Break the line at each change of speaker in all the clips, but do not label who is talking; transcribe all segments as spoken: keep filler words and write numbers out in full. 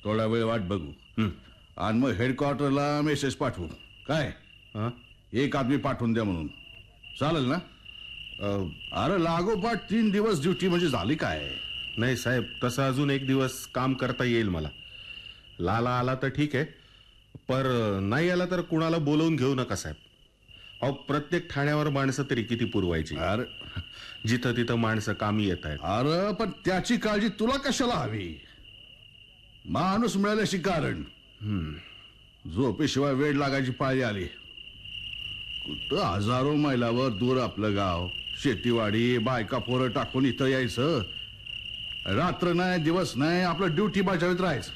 थोडा वेळ वाट बघू आणि मग हेडक्वार्टरला मेसेज पाठवू. काय एक आदमी पाठवून द्या म्हणून. चालेल ना? अरे लागोपाठ तीन दिवस ड्युटी म्हणजे झाली काय?
नाही साहेब, तसं अजून एक दिवस काम करता येईल मला. लाला आला तर ठीक आहे, पर नाही आला तर कुणाला बोलवून घेऊ नका साहेब. अहो प्रत्येक ठाण्यावर माणसं तरी किती पुरवायची?
अरे
जिथं तिथं माणसं कामी येत आहेत.
अरे पण त्याची काळजी तुला कशाला हवी? माणूस मिळाल्याशी कारण. झोपेशिवाय वेळ लागायची पाळी आली. कुठं हजारो मैलावर दूर आपलं गाव, शेतीवाडी, बायका पोरं टाकून इथं यायचं. रात्र नाही दिवस नाही आपलं ड्युटी बजावत राहायचं.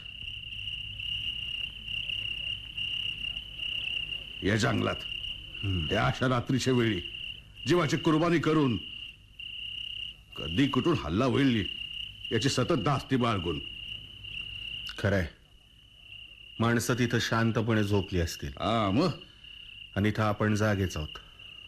या जंगलात त्या अशा रात्रीच्या वेळी जीवाची कुर्बानी करून कधी कुठून हल्ला होईल याची सतत धास्ती बाळगून.
खरंय, माणसं तिथं शांतपणे झोपली असतील.
हा मग.
आणि इथं आपण जागेच आहोत.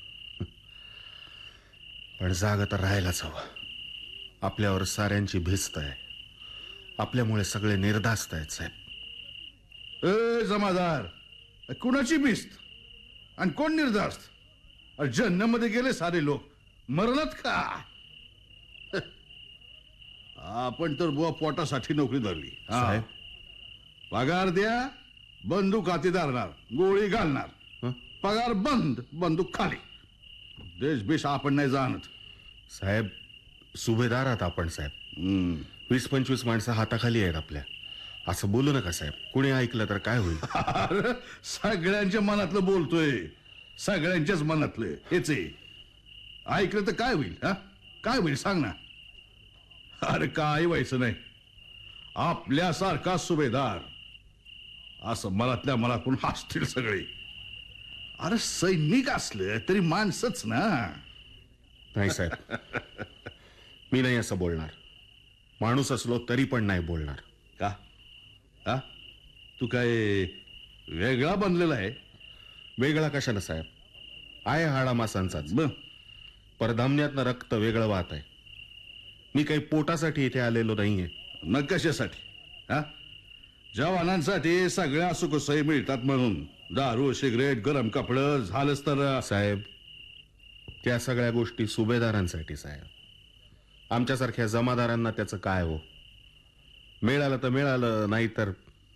पण जाग तर राहायलाच हवं. आपल्यावर साऱ्यांची भिस्त आहे. आपल्यामुळे सगळे निर्धास्त आहेत साहेब.
ए जमादार, कुणाची भिस्त आणि कोण निर्धास्त? जन्नमध्ये गेले सारे लोक, मरणात का? आपण तर बुवा पोटासाठी नोकरी धरली.
साहेब
पगार द्या, बंदूक हाती धरणार, गोळी घालणार. पगार बंद, बंदूक खाली. देश बिश आपण नाही जाणत.
साहेब सुभेदार आहात आपण साहेब. वीस पंचवीस माणसं हाताखाली आहेत आपल्या. असं बोलू नका साहेब, कुणी ऐकलं तर काय होईल?
अरे सगळ्यांच्या मनातलं बोलतोय, सगळ्यांच्याच मनातलं हेच आहे. ऐकलं तर काय होईल? हा काय होईल सांग ना? अरे काय व्हायचं नाही. आपल्यासारखा सुभेदार असं मनातल्या मनातून हसतील सगळे. अरे सैनिक असलं तरी माणसंच ना.
नाही साहेब, मी नाही असं बोलणार. माणूस असलो तरी पण नाही बोलणार.
का? हा तू काय वेगळा बनलेला आहे?
वेगळा कशाला साहेब, आहे हाडा मासांचाच.
ब
परधामण्यातनं रक्त वेगळं वाहत आहे. मी काही पोटासाठी इथे आलेलो नाहीये.
न कशासाठी? हा जवानांसाठी सगळ्या सुखसोयी मिळतात म्हणून. दारू, सिगरेट, गरम कपडं झालंच तर.
साहेब त्या सगळ्या गोष्टी सुभेदारांसाठी साहेब. आमच्यासारख्या जमादारांना त्याचं काय हो? मिळालं तर मिळालं, नाही तर.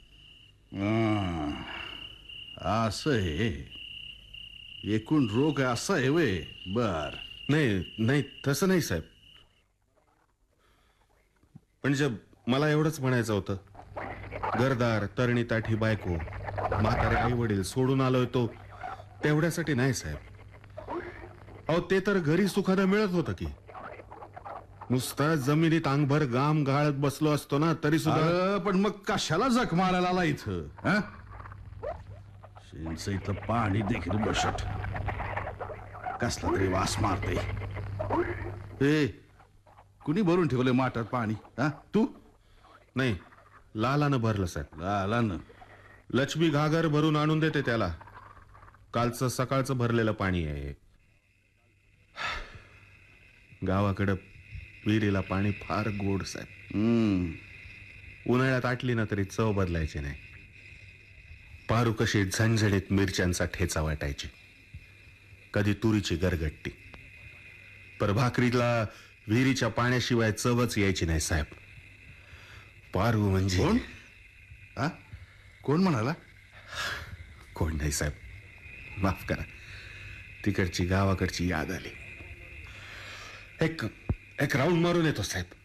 असं आहे एकूण रोग असा आहे वे. बर
नाही नाही तसं नाही साहेब. म्हणजे मला एवढंच म्हणायचं होतं, घरदार, तरणी ताठी बायको, म्हातारे आई वडील सोडून आलोय तो तेवढ्यासाठी नाही साहेब. अहो ते तर घरी सुखानं मिळत होतं की. नुसता जमिनीत अंगभर गाम गाळत बसलो असतो ना तरी सुद्धा.
पण मग कशाला जख मारायला आला इथं? शेंच इथलं पाणी देखील बसट कसला तरी वास मारते. ए कुणी भरून ठेवले माठात पाणी? हा तू?
नाही, लालानं भरलं साहेब.
लालानं?
लक्ष्मी घागर भरून आणून देते त्याला. कालचं सकाळचं भरलेलं पाणी आहे. गावाकडं विहिरीला पाणी फार गोड साहेब. उन्हाळ्यात आटली ना तरी चव बदलायची नाही. पारू कशी झणझणीत मिरच्यांचा ठेचा वाटायची, कधी तुरीची गरगट्टी. पर भाकरीला विहिरीच्या पाण्याशिवाय चवच यायची नाही साहेब. पारू म्हणजे
कोण? हा कोण म्हणाला?
कोण नाही साहेब, माफ करा. तिकडची गावाकडची याद आली. एक एक राऊंड मारून येतो साहेब.